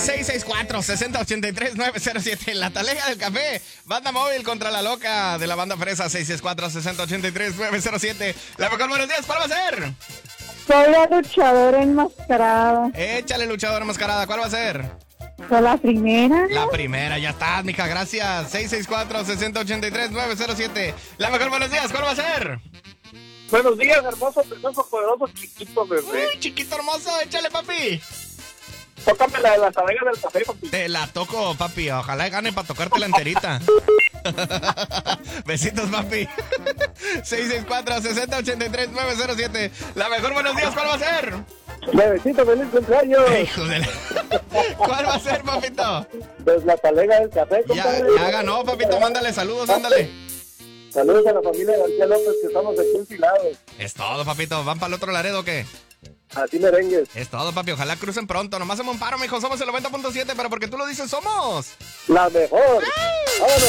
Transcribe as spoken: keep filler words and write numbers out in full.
seis seis cuatro, seis cero ocho tres, nueve cero siete. La talega del café. Banda móvil contra la loca de la banda fresa. seis seis cuatro, seis cero ocho tres, nueve cero siete. La mejor, buenos días. ¿Cuál va a ser? Soy la luchadora enmascarada. Échale, luchadora enmascarada. ¿Cuál va a ser? Soy la primera. La primera, ya está, mija, gracias. seis seis cuatro, seis cero ocho tres, nueve cero siete. La mejor, buenos días. ¿Cuál va a ser? Buenos días, hermoso, precioso, poderoso, chiquito, bebé. Uy, chiquito hermoso. Échale, papi. Tócame la de la talega del café, papi. Te la toco, papi. Ojalá gane para tocarte la enterita. Besitos, papi. seis seis cuatro, seis cero ocho tres, nueve cero siete. La mejor, buenos días. ¿Cuál va a ser? Bebecito, feliz cumpleaños. Hijo de la... ¿Cuál va a ser, papito? Desde la talega del café, Ya, compadre. ya ganó, papito. Mándale saludos, ándale. Saludos a la familia García López, que estamos aquí enfilados. Es todo, papito. ¿Van para el otro Laredo o qué? Así merengues. Es todo, papi. Ojalá crucen pronto. Nomás hacemos un paro, mijo. Somos el noventa punto siete, pero porque tú lo dices, somos La mejor. Vámonos.